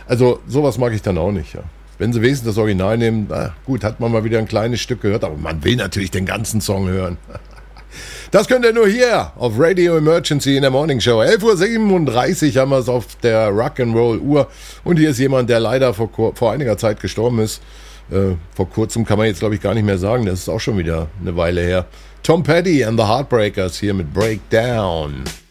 Also sowas mag ich dann auch nicht, ja. Wenn sie wenigstens das Original nehmen, gut, hat man mal wieder ein kleines Stück gehört, aber man will natürlich den ganzen Song hören. Das könnt ihr nur hier auf Radio Emergency in der Morning Show. 11:37 Uhr haben wir es auf der Rock'n'Roll Uhr. Und hier ist jemand, der leider vor einiger Zeit gestorben ist. Vor kurzem kann man jetzt, glaube ich, gar nicht mehr sagen. Das ist auch schon wieder eine Weile her. Tom Petty and the Heartbreakers hier mit Breakdown.